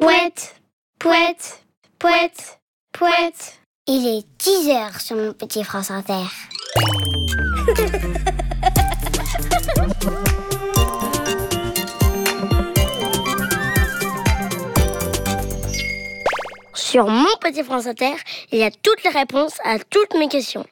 Pouette, pouette, pouette, pouette. Il est 10h sur mon petit France Inter. Sur mon petit France Inter, il y a toutes les réponses à toutes mes questions.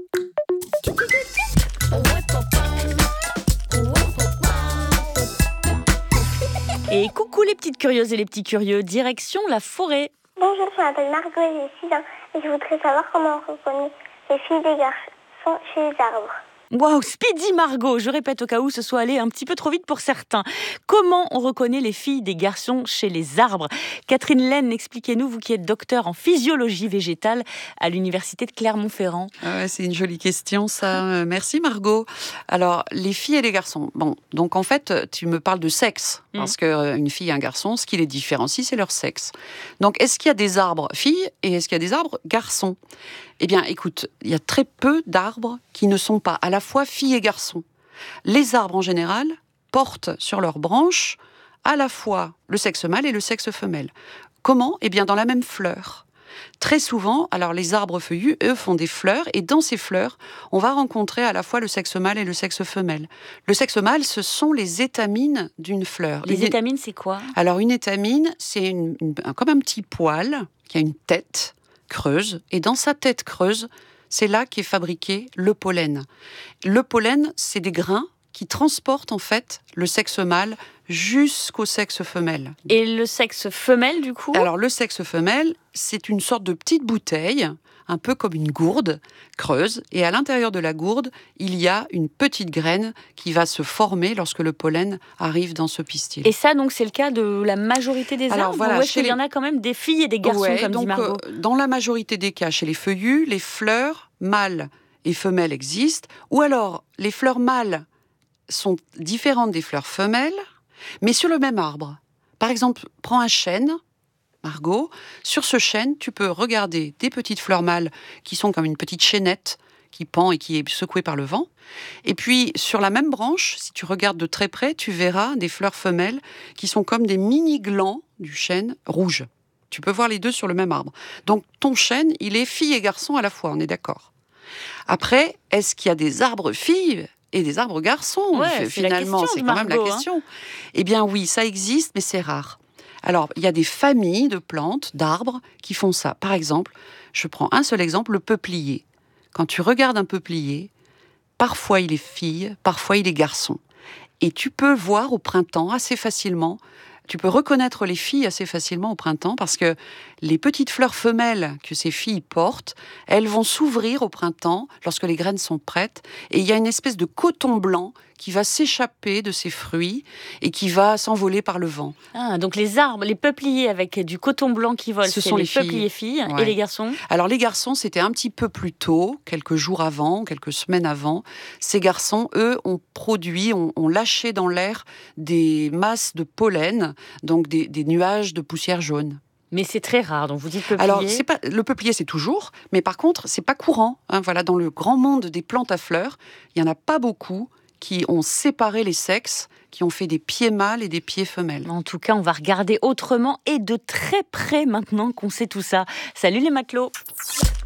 Et coucou les petites curieuses et les petits curieux, direction la forêt. Bonjour, je m'appelle Margot et j'ai 6 ans et je voudrais savoir comment on reconnaît les filles des garçons chez les arbres. Waouh, Speedy Margot, je répète au cas où ce soit allé un petit peu trop vite pour certains. Comment on reconnaît les filles des garçons chez les arbres ? Catherine Laine, expliquez-nous, vous qui êtes docteur en physiologie végétale à l'université de Clermont-Ferrand. C'est une jolie question ça, merci Margot. Alors, les filles et les garçons, donc en fait, tu me parles de sexe, parce qu'une fille et un garçon, ce qui les différencie, c'est leur sexe. Donc, est-ce qu'il y a des arbres filles et est-ce qu'il y a des arbres garçons ? Eh bien, écoute, il y a très peu d'arbres qui ne sont pas à la fois filles et garçons. Les arbres, en général, portent sur leurs branches à la fois le sexe mâle et le sexe femelle. Comment ? Eh bien, dans la même fleur. Très souvent, alors les arbres feuillus, eux, font des fleurs, et dans ces fleurs, on va rencontrer à la fois le sexe mâle et le sexe femelle. Le sexe mâle, ce sont les étamines d'une fleur. Les étamines, c'est quoi ? Alors, une étamine, c'est comme un petit poil qui a une tête creuse, et dans sa tête creuse, c'est là qu'est fabriqué le pollen. Le pollen, c'est des grains qui transportent en fait le sexe mâle jusqu'au sexe femelle. Et le sexe femelle, du coup ? Alors, le sexe femelle, c'est une sorte de petite bouteille, un peu comme une gourde creuse, et à l'intérieur de la gourde, il y a une petite graine qui va se former lorsque le pollen arrive dans ce pistil. Et ça, donc, c'est le cas de la majorité des arbres ? Voilà, ou est-ce qu'il y en a quand même des filles et des garçons, comme dit Margot ? Dans la majorité des cas, chez les feuillus, les fleurs mâles et femelles existent, ou alors les fleurs mâles sont différentes des fleurs femelles, mais sur le même arbre. Par exemple, prends un chêne, Margot. Sur ce chêne, tu peux regarder des petites fleurs mâles qui sont comme une petite chaînette qui pend et qui est secouée par le vent. Et puis, sur la même branche, si tu regardes de très près, tu verras des fleurs femelles qui sont comme des mini-glands du chêne rouges. Tu peux voir les deux sur le même arbre. Donc, ton chêne, il est fille et garçon à la fois, on est d'accord. Après, est-ce qu'il y a des arbres filles et des arbres garçons ? Finalement, c'est quand même la question. Eh bien oui, ça existe, mais c'est rare. Alors, il y a des familles de plantes, d'arbres, qui font ça. Par exemple, je prends un seul exemple, le peuplier. Quand tu regardes un peuplier, parfois il est fille, parfois il est garçon. Et tu peux voir au printemps assez facilement, tu peux reconnaître les filles assez facilement au printemps parce que les petites fleurs femelles que ces filles portent, elles vont s'ouvrir au printemps lorsque les graines sont prêtes. Et il y a une espèce de coton blanc qui va s'échapper de ces fruits et qui va s'envoler par le vent. Ah, donc les arbres, les peupliers avec du coton blanc qui vole, ce c'est sont les les filles. peupliers filles. Ouais. Et les garçons ? Alors les garçons, c'était un petit peu plus tôt, quelques jours avant, quelques semaines avant. Ces garçons, eux, ont lâché dans l'air des masses de pollen, donc des nuages de poussière jaune. Mais c'est très rare, donc vous dites peuplier. Alors, le peuplier, c'est toujours, mais par contre, c'est pas courant. Voilà, dans le grand monde des plantes à fleurs, il y en a pas beaucoup qui ont séparé les sexes, qui ont fait des pieds mâles et des pieds femelles. En tout cas, on va regarder autrement et de très près maintenant qu'on sait tout ça. Salut les matelots!